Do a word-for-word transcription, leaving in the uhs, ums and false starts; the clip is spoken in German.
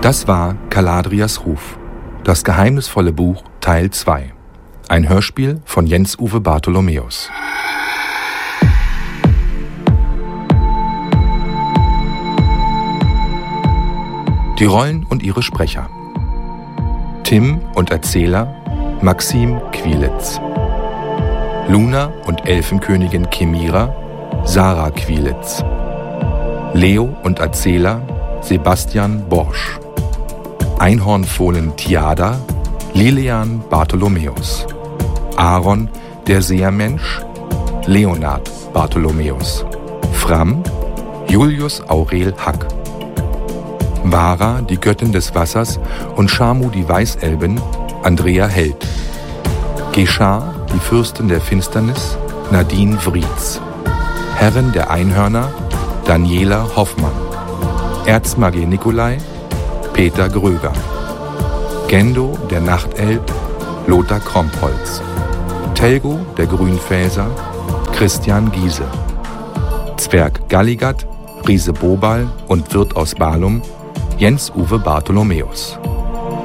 Das war Caladrias Ruf, das geheimnisvolle Buch Teil zwei. Ein Hörspiel von Jens-Uwe Bartholomäus. Die Rollen und ihre Sprecher. Tim und Erzähler Maxim Quilitz. Luna und Elfenkönigin Chimira Sarah Quilitz. Leo und Erzähler Sebastian Borsch. Einhornfohlen Tiada Lilian Bartholomäus. Aaron, der Seermensch Leonard Bartholomäus. Fram Julius Aurel Hack. Vara, die Göttin des Wassers, und Shamu, die Weißelben, Andrea Held. Geschar, die Fürstin der Finsternis, Nadine Wrietz. Herrin der Einhörner, Daniela Hoffmann. Erzmagier Nikolai, Peter Gröger. Gendo, der Nachtelb, Lothar Krompholz. Telgo, der Grünfelser, Christian Giese. Zwerg Galligat, Riese Bobal und Wirt aus Balum, Jens-Uwe Bartholomäus.